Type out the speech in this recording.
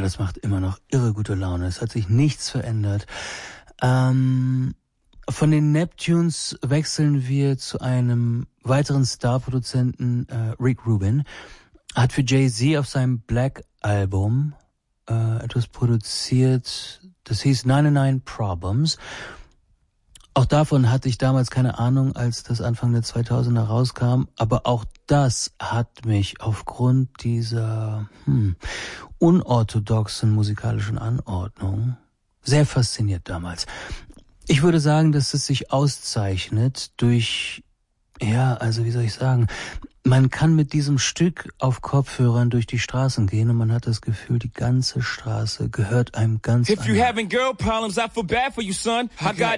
das macht immer noch irre gute Laune. Es hat sich nichts verändert. Von den Neptunes wechseln wir zu einem weiteren Starproduzenten, Rick Rubin. Hat für Jay-Z auf seinem Black-Album etwas produziert, das hieß 99 Problems. Auch davon hatte ich damals keine Ahnung, als das Anfang der 2000er rauskam, aber auch das hat mich aufgrund dieser unorthodoxen musikalischen Anordnung sehr fasziniert damals. Ich würde sagen, dass es sich auszeichnet durch, wie soll ich sagen, man kann mit diesem Stück auf Kopfhörern durch die Straßen gehen und man hat das Gefühl, die ganze Straße gehört einem ganz If you having girl problems, I feel bad for you, son. I got